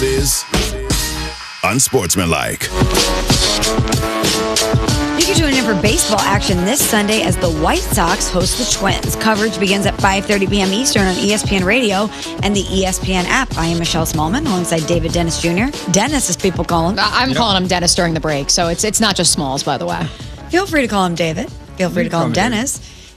This is Unsportsmanlike. You can tune in for baseball action this Sunday as the White Sox host the Twins. Coverage begins at 5:30 p.m. Eastern on ESPN Radio and the ESPN app. I am Michelle Smallman alongside David Dennis Jr. Dennis, as people call him. I'm calling him Dennis during the break, so it's not just Smalls, by the way. Feel free to call him David. Feel free to call him Dennis.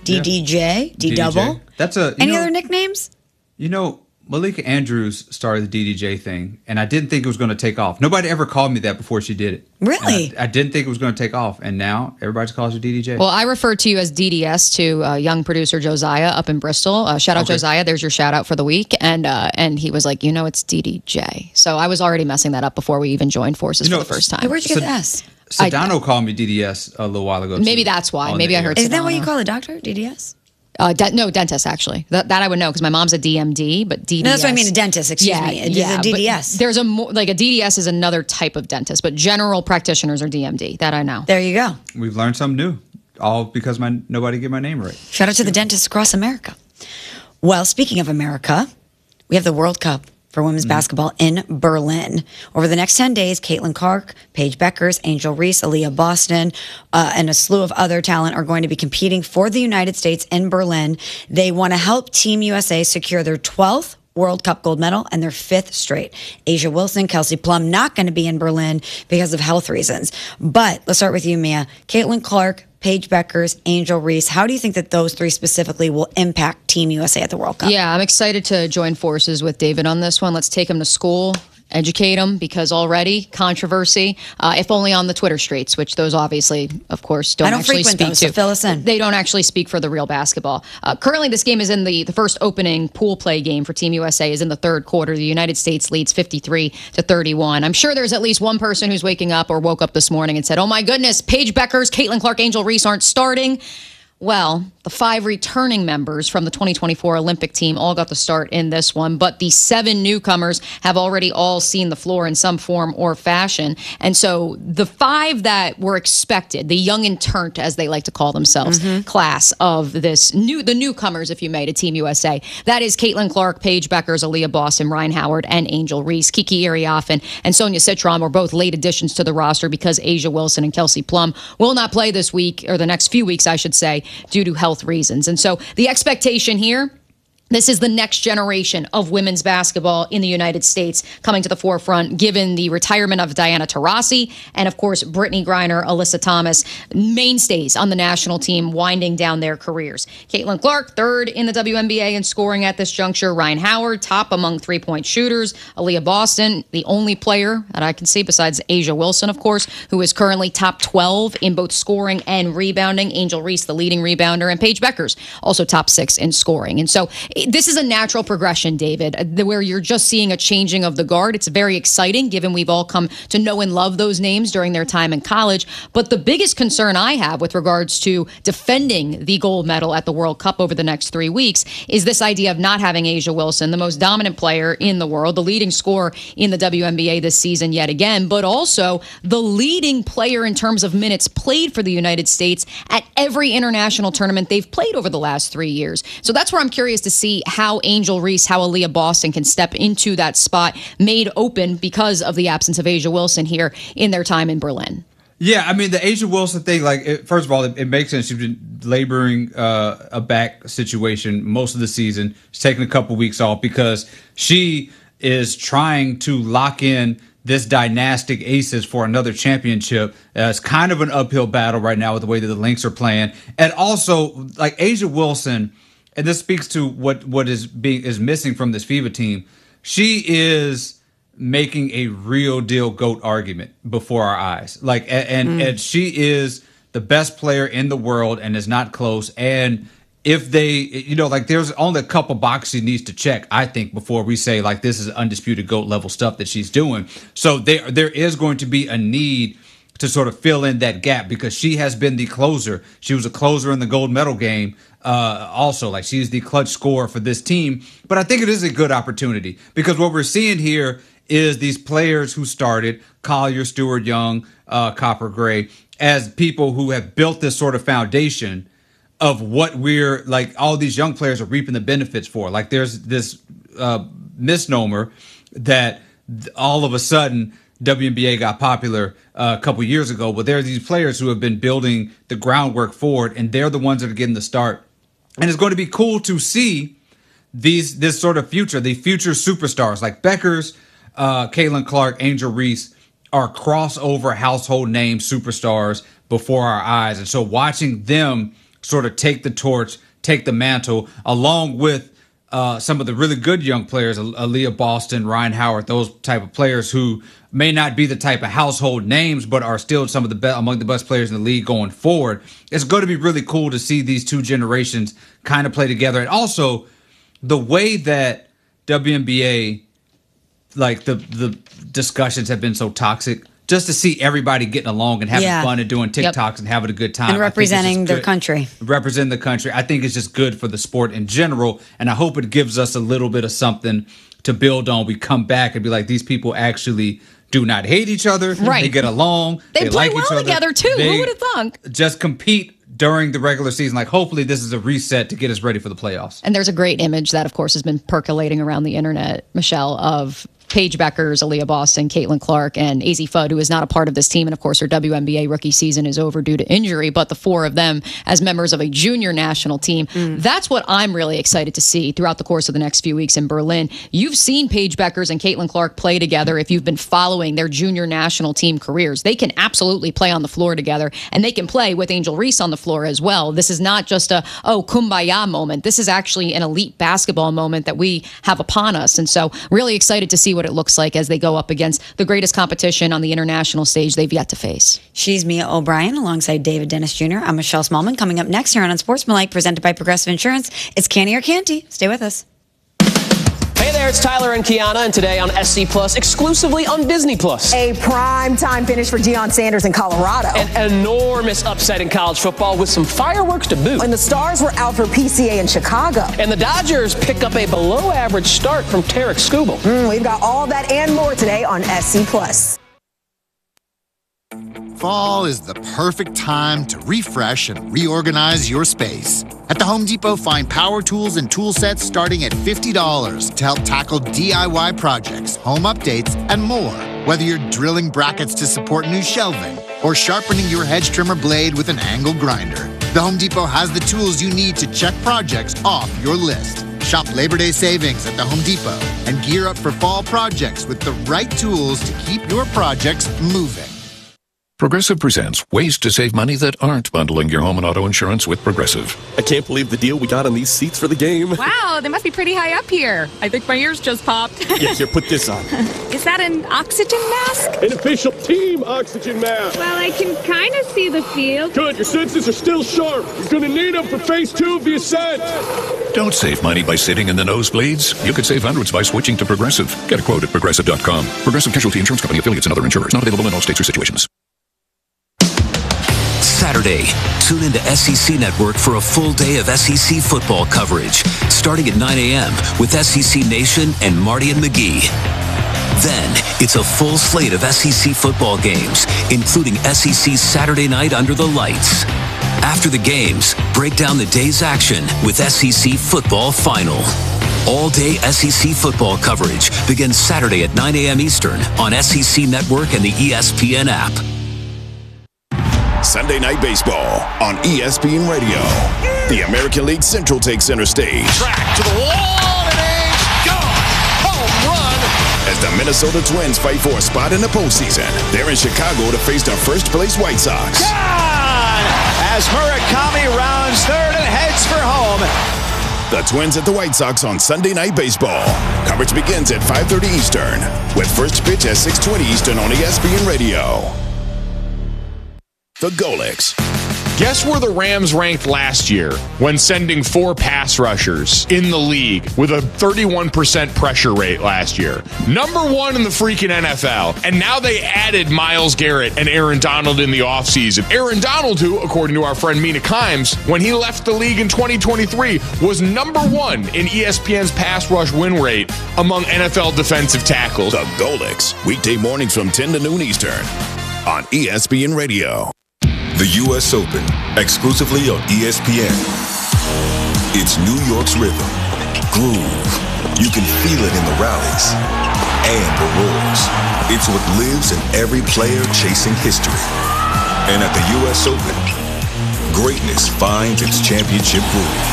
DDJ, D-double. That's a Any other nicknames? You know, Malika Andrews started the DDJ thing, and I didn't think it was going to take off. Nobody ever called me that before she did it. Really? I didn't think it was going to take off, and now everybody calls her DDJ. Well, I referred to you as DDS to young producer Josiah up in Bristol. Shout out Josiah. There's your shout out for the week. And he was like, it's DDJ. So I was already messing that up before we even joined forces for the first time. Hey, where'd you get the S? Sedano called me DDS a little while ago. Maybe that's why. Maybe I heard Isn't that Sedano. what you call a doctor? DDS? No, dentist, actually. That I would know because my mom's a DMD, but DDS. No, that's what I mean, a dentist, excuse me. It's a DDS. There's a DDS is another type of dentist, but general practitioners are DMD. That I know. There you go. We've learned something new, all because nobody get my name right. Shout out to the dentists across America. Well, speaking of America, we have the World Cup for women's basketball in Berlin. Over the next 10 days, Caitlin Clark, Paige Beckers, Angel Reese, Aaliyah Boston, and a slew of other talent are going to be competing for the United States in Berlin. They want to help Team USA secure their 12th World Cup gold medal and their 5th straight. A'ja Wilson, Kelsey Plum not going to be in Berlin because of health reasons. But let's start with you, Mia. Caitlin Clark, Paige Beckers, Angel Reese. How do you think that those three specifically will impact Team USA at the World Cup? Yeah, I'm excited to join forces with David on this one. Let's take him to school, educate them, because already controversy, if only on the Twitter streets, which those obviously, of course, don't actually speak those, to. So fill us in. They don't actually speak for the real basketball. Currently, this game is in the first opening pool play game for Team USA is in the third quarter. The United States leads 53-31. I'm sure there's at least one person who's woke up this morning and said, oh my goodness, Paige Beckers, Caitlin Clark, Angel Reese aren't starting. Well, the 5 returning members from the 2024 Olympic team all got the start in this one, but the 7 newcomers have already all seen the floor in some form or fashion. And so the 5 that were expected, the young and turnt, as they like to call themselves, class of the newcomers, if you may, to Team USA, that is Caitlin Clark, Paige Beckers, Aaliyah Boston, Ryan Howard, and Angel Reese. Kiki Iriafen and Sonia Citron were both late additions to the roster because A'ja Wilson and Kelsey Plum will not play this week, or the next few weeks, I should say, due to health reasons. And so the expectation here, this is the next generation of women's basketball in the United States coming to the forefront, given the retirement of Diana Taurasi and, of course, Brittany Griner, Alyssa Thomas, mainstays on the national team winding down their careers. Caitlin Clark, 3rd in the WNBA in scoring at this juncture. Ryan Howard, top among three-point shooters. Aaliyah Boston, the only player that I can see besides A'ja Wilson, of course, who is currently top 12 in both scoring and rebounding. Angel Reese, the leading rebounder, and Paige Beckers, also top 6 in scoring. And so this is a natural progression, David, where you're just seeing a changing of the guard. It's very exciting, given we've all come to know and love those names during their time in college. But the biggest concern I have with regards to defending the gold medal at the World Cup over the next 3 weeks is this idea of not having A'ja Wilson, the most dominant player in the world, the leading scorer in the WNBA this season yet again, but also the leading player in terms of minutes played for the United States at every international tournament they've played over the last 3 years. So that's where I'm curious to see how Angel Reese, how Aaliyah Boston can step into that spot made open because of the absence of A'ja Wilson here in their time in Berlin. Yeah, I mean, the A'ja Wilson thing, first of all, it makes sense. She's been laboring a back situation most of the season. She's taking a couple weeks off because she is trying to lock in this dynastic Aces for another championship. It's kind of an uphill battle right now with the way that the Lynx are playing. And also, like, A'ja Wilson, and this speaks to what is missing from this FIBA team, she is making a real deal GOAT argument before our eyes. And she is the best player in the world and is not close. And if they, there's only a couple boxes she needs to check, I think, before we say, this is undisputed GOAT level stuff that she's doing. So there is going to be a need to sort of fill in that gap because she has been the closer. She was a closer in the gold medal game. Also, she's the clutch scorer for this team. But I think it is a good opportunity because what we're seeing here is these players who started, Collier, Stewart Young, Copper Gray, as people who have built this sort of foundation of what we're all these young players are reaping the benefits for. There's this misnomer that all of a sudden WNBA got popular a couple years ago. But there are these players who have been building the groundwork for it, and they're the ones that are getting the start. And it's going to be cool to see this sort of future, the future superstars like Beckers, Caitlin Clark, Angel Reese are crossover household name superstars before our eyes. And so watching them sort of take the torch, take the mantle, along with some of the really good young players, Aaliyah Boston, Ryan Howard, those type of players who may not be the type of household names, but are still some of the best, among the best players in the league going forward. It's going to be really cool to see these two generations kind of play together. And also the way that WNBA, like the discussions have been so toxic, just to see everybody getting along and having fun and doing TikToks and having a good time. And representing their country. Representing the country. I think it's just good for the sport in general. And I hope it gives us a little bit of something to build on. We come back and be like, these people actually do not hate each other. Right. They get along. They play like well each other together, too. Who would have thunk? Just compete during the regular season. Like, hopefully this is a reset to get us ready for the playoffs. And there's a great image that, of course, has been percolating around the internet, Michelle, of Paige Beckers, Aaliyah Boston, Caitlin Clark, and Azzi Fudd, who is not a part of this team. And of course, her WNBA rookie season is over due to injury. But the four of them as members of a junior national team, that's what I'm really excited to see throughout the course of the next few weeks in Berlin. You've seen Paige Beckers and Caitlin Clark play together if you've been following their junior national team careers. They can absolutely play on the floor together, and they can play with Angel Reese on the floor as well. This is not just a, kumbaya moment. This is actually an elite basketball moment that we have upon us. And so really excited to see what it looks like as they go up against the greatest competition on the international stage they've yet to face. She's Mia O'Brien alongside David Dennis Jr. I'm Michelle Smallman. Coming up next here on Unsportsmanlike, presented by Progressive Insurance, it's Canny or Canty. Stay with us. Hey there, it's Tyler and Kiana, and today on SC Plus, exclusively on Disney Plus. A prime-time finish for Deion Sanders in Colorado. An enormous upset in college football with some fireworks to boot. And the Stars were out for PCA in Chicago. And the Dodgers pick up a below-average start from Tarek Skubal. We've got all that and more today on SC Plus. Fall is the perfect time to refresh and reorganize your space. At the Home Depot, find power tools and tool sets starting at $50 to help tackle DIY projects, home updates, and more. Whether you're drilling brackets to support new shelving or sharpening your hedge trimmer blade with an angle grinder, the Home Depot has the tools you need to check projects off your list. Shop Labor Day savings at the Home Depot and gear up for fall projects with the right tools to keep your projects moving. Progressive presents ways to save money that aren't bundling your home and auto insurance with Progressive. I can't believe the deal we got on these seats for the game. Wow, they must be pretty high up here. I think my ears just popped. Yeah, here, put this on. Is that an oxygen mask? An official team oxygen mask. Well, I can kind of see the field. Good, your senses are still sharp. You're going to need them for phase 2 of the ascent. Don't save money by sitting in the nosebleeds. You could save hundreds by switching to Progressive. Get a quote at Progressive.com. Progressive Casualty Insurance Company, affiliates, and other insurers. Not available in all states or situations. Saturday, tune into SEC Network for a full day of SEC football coverage, starting at 9 a.m. with SEC Nation and Marty and McGee. Then, it's a full slate of SEC football games, including SEC Saturday Night Under the Lights. After the games, break down the day's action with SEC Football Final. All-day SEC football coverage begins Saturday at 9 a.m. Eastern on SEC Network and the ESPN app. Sunday Night Baseball on ESPN Radio. The American League Central takes center stage. Track to the wall, and it's gone. Home run. As the Minnesota Twins fight for a spot in the postseason, they're in Chicago to face the first-place White Sox. Gone! As Murakami rounds third and heads for home. The Twins at the White Sox on Sunday Night Baseball. Coverage begins at 5:30 Eastern, with first pitch at 6:20 Eastern on ESPN Radio. The Golics. Guess where the Rams ranked last year when sending 4 pass rushers in the league with a 31% pressure rate last year? Number 1 in the freaking NFL. And now they added Myles Garrett and Aaron Donald in the offseason. Aaron Donald, who, according to our friend Mina Kimes, when he left the league in 2023, was number 1 in ESPN's pass rush win rate among NFL defensive tackles. The Golics. Weekday mornings from 10 to noon Eastern on ESPN Radio. The U.S. Open, exclusively on ESPN. It's New York's rhythm, groove. You can feel it in the rallies, and the roars. It's what lives in every player chasing history. And at the U.S. Open, greatness finds its championship groove.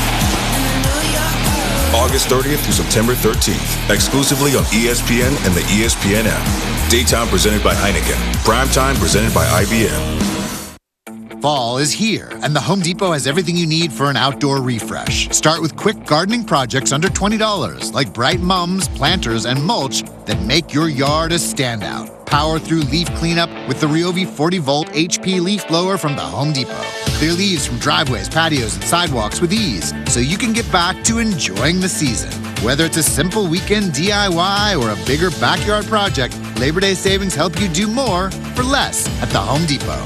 August 30th through September 13th, exclusively on ESPN and the ESPN app. Daytime presented by Heineken. Primetime presented by IBM. Fall is here, and the Home Depot has everything you need for an outdoor refresh. Start with quick gardening projects under $20, like bright mums, planters, and mulch that make your yard a standout. Power through leaf cleanup with the Ryobi 40-volt HP leaf blower from the Home Depot. Clear leaves from driveways, patios, and sidewalks with ease, so you can get back to enjoying the season. Whether it's a simple weekend DIY or a bigger backyard project, Labor Day savings help you do more for less at the Home Depot.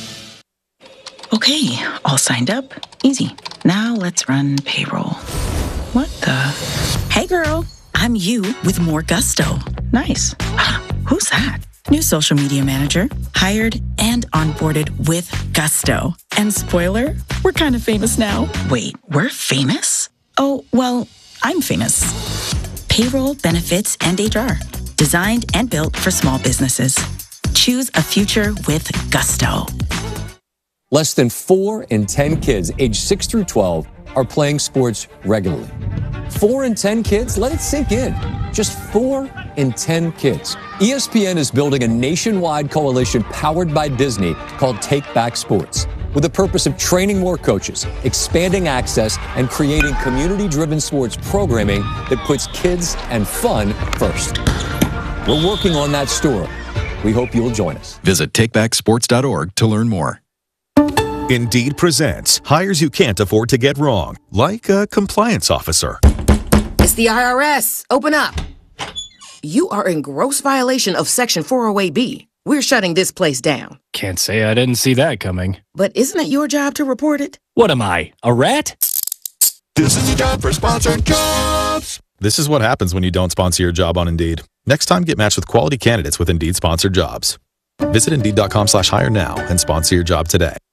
Okay, all signed up. Easy. Now let's run payroll. What the? Hey girl, I'm you with more gusto. Nice. Who's that? New social media manager, hired and onboarded with gusto. And spoiler, we're kind of famous now. Wait, we're famous? Oh, well, I'm famous. Payroll, benefits, and HR. Designed and built for small businesses. Choose a future with gusto. Less than 4 in 10 kids aged 6 through 12 are playing sports regularly. 4 in 10 kids? Let it sink in. Just 4 in 10 kids. ESPN is building a nationwide coalition powered by Disney called Take Back Sports, with the purpose of training more coaches, expanding access, and creating community-driven sports programming that puts kids and fun first. We're working on that story. We hope you'll join us. Visit takebacksports.org to learn more. Indeed presents hires you can't afford to get wrong, like a compliance officer. It's the IRS. Open up. You are in gross violation of Section 408B. We're shutting this place down. Can't say I didn't see that coming. But isn't it your job to report it? What am I, a rat? This is a job for sponsored jobs. This is what happens when you don't sponsor your job on Indeed. Next time, get matched with quality candidates with Indeed sponsored jobs. Visit Indeed.com/hire now and sponsor your job today.